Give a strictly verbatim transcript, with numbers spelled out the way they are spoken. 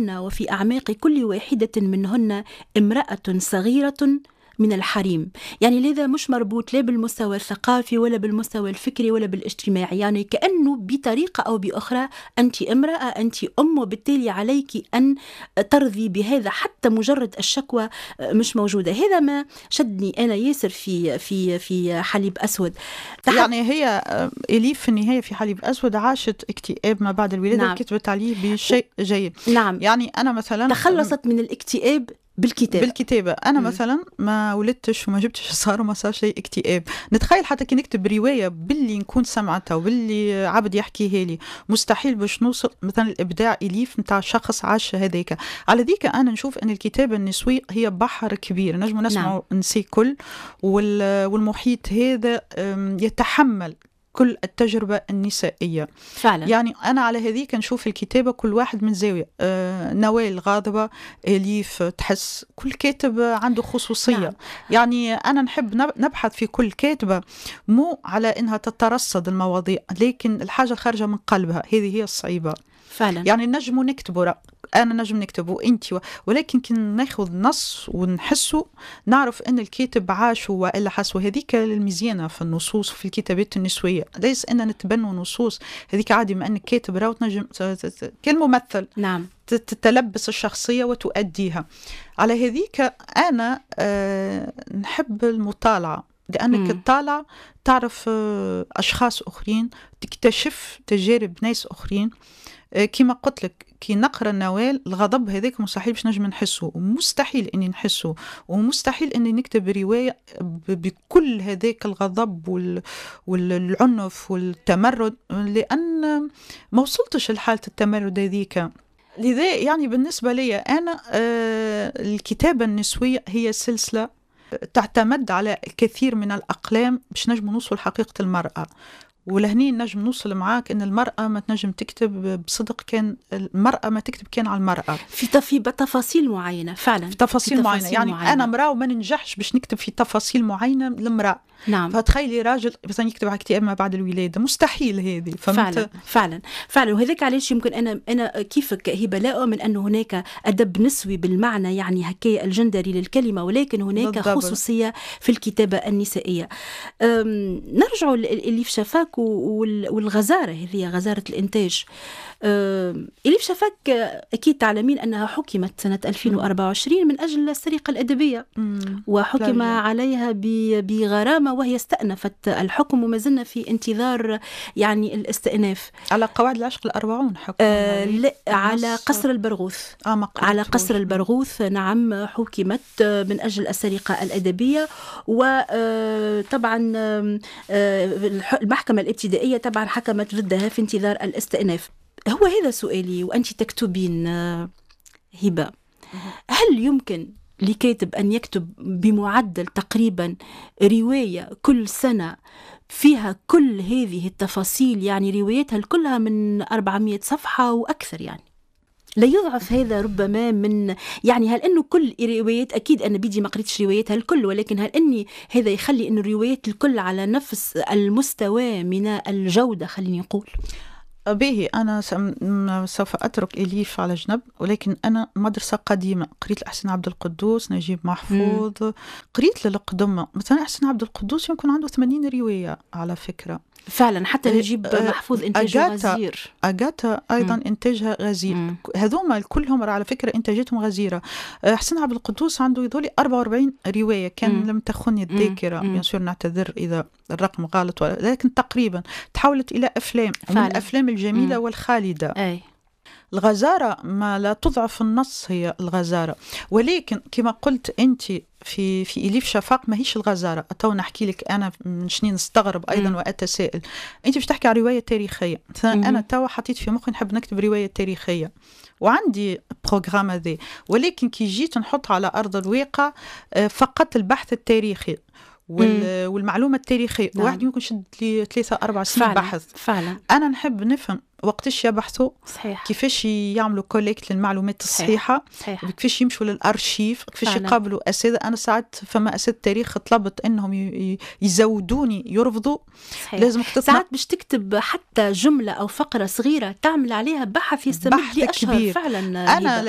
منهن وفي أعماق كل واحدة منهن امرأة صغيرة من الحريم. يعني لذا مش مربوط لا بالمستوى الثقافي ولا بالمستوى الفكري ولا بالاجتماعي، يعني كأنه بطريقة أو بأخرى أنت امرأة، أنت أم، وبالتالي عليك أن ترضي بهذا، حتى مجرد الشكوى مش موجودة. هذا ما شدني أنا ياسر في في في حليب أسود. يعني هي إليف في النهاية في حليب أسود عاشت اكتئاب ما بعد الولادة، نعم. كتبت عليه بشيء جيد. نعم. يعني أنا مثلا تخلصت من الاكتئاب بالكتابة. بالكتابة. أنا م. مثلا ما ولدتش وما جبتش صار وما صار شيء اكتئاب. نتخيل حتى كي نكتب رواية باللي نكون سمعتها وباللي عبد يحكيها لي، مستحيل باش نوصل مثلا الإبداع إليف متاع شخص عاش هذيك. على ذيك أنا نشوف أن الكتابة النسوية هي بحر كبير نجم نسمع نعم. نسي كل والمحيط هذا يتحمل كل التجربة النسائية فعلا. يعني أنا على هذيك نشوف الكتابة كل واحد من زاوية. آه نوال غاضبة، إليف تحس كل كاتب عنده خصوصية. نعم. يعني أنا نحب نبحث في كل كاتبة مو على إنها تترصد المواضيع، لكن الحاجة خارجة من قلبها، هذه هي الصعيبة فعلا. يعني نجم نكتبه، أنا نجم نكتبه وإنتي و... ولكن كي ناخذ نص ونحسه نعرف أن الكاتب عاشه وإلا حسه. هذيك المزيانة في النصوص في الكتابات النسوية، ليس أن نتبنوا نصوص هذيك عادي، ما أنك كاتب راو تنجم كالممثل نعم تتلبس الشخصية وتؤديها. على هذيك أنا أه نحب المطالعة، لأنك تطالع تعرف أشخاص أخرين، تكتشف تجارب ناس أخرين. كما قلت لك كي نقرأ النوال الغضب هذاك مستحيل باش نجم نحسه، ومستحيل اني نحسه، ومستحيل اني نكتب رواية بكل هذاك الغضب وال... والعنف والتمرد، لأن ما وصلتش لحالة التمرد هذيك. لذا يعني بالنسبة لي أنا آه الكتابة النسوية هي سلسلة تعتمد على الكثير من الأقلام باش نجم نوصل حقيقة المرأة. ولهني نجم نوصل معاك ان المرأة ما تنجم تكتب بصدق، كان المرأة ما تكتب كان على المرأة في في تفاصيل معينة. فعلا في تفاصيل, في تفاصيل معينة. يعني معينة. أنا امرأة وما ننجحش باش نكتب في تفاصيل معينة للمرأة. نعم. فتخيلي راجل مثلا يكتب على اكتئاب ما بعد الولادة، مستحيل هذه. فعلا فعلا فعلا. وهذاك علاش يمكن انا انا كيفك هبه لا اؤمن ان هناك ادب نسوي بالمعنى يعني هكايا الجندري للكلمه، ولكن هناك بالضبط. خصوصيه في الكتابه النسائيه. نرجع لإليف شفاك والغزاره، هذه غزاره الانتاج. إليف شفاك أكيد تعلمين أنها حكمت سنة ألفين وأربعة وعشرين من أجل السرقة الأدبية، وحكم لاجل. عليها بغرامة، وهي استأنفت الحكم وما زلنا في انتظار يعني الاستئناف. على قواعد العشق الأربعون حكم آه لا على قصر البرغوث. آه على قصر البرغوث نعم حكمت من أجل السرقة الأدبية. وطبعا المحكمة الابتدائية طبعا حكمت ضدها في انتظار الاستئناف. هو هذا سؤالي وأنت تكتبين هبة، هل يمكن لكاتب أن يكتب بمعدل تقريبا رواية كل سنة فيها كل هذه التفاصيل؟ يعني روايتها كلها من أربعمائة صفحة وأكثر، يعني لا يضعف هذا ربما من يعني هل أنه كل روايات، أكيد أنا بيدي ما قريتش رواياتها الكل، ولكن هل أني هذا يخلي أن الروايات الكل على نفس المستوى من الجودة؟ خليني نقول به أنا سوف أترك إليف على جنب، ولكن أنا مدرسة قديمة، قريت لأحسن عبد القدوس، نجيب محفوظ، مم. قريت للقدمة. مثلا أحسن عبد القدوس يمكن عنده ثمانين رواية على فكرة. فعلا حتى نجيب محفوظ إنتاجه غزير. أجاتا أيضا مم. إنتاجها غزير. هذوما كلهم على فكرة إنتاجاتهم غزيرة. أحسن عبد القدوس عنده يذولي أربعة وأربعين رواية، كان مم. لم تخني الذاكرة، بيصير نعتذر إذا الرقم غلط، لكن تقريبا تحولت إلى أفلام، ومن الأفلام الجميلة مم. والخالدة. أي. الغزارة ما لا تضعف النص هي الغزارة، ولكن كما قلت أنت في في إليف شفاق ما هيش الغزارة. أتو نحكي لك أنا من سنين نستغرب أيضا مم. وأتساءل. أنت باش تحكي عن رواية تاريخية، أنا توا حطيت في مخي نحب نكتب رواية تاريخية وعندي بروغرام هذا، ولكن كي جيت نحط على أرض الواقع فقط البحث التاريخي والمعلومة التاريخية. نعم. واحد يمكن شد لي ثلاثة أربع سنين فعلا. بحث. فعلا. أنا نحب نفهم وقتش يبحثوا، صحيح. كيفاش يعملوا كوليكت للمعلومات الصحيحة، صحيح. كيفاش يمشوا للأرشيف، كيفاش يقابلوا أساتذة. أنا ساعات فما أساتذة تاريخ طلبت إنهم يزودوني يرفضوا. صحيح. لازم ساعات باش تكتب حتى جملة أو فقرة صغيرة تعمل عليها بحث يستمر لأشهر. كبير. فعلا أنا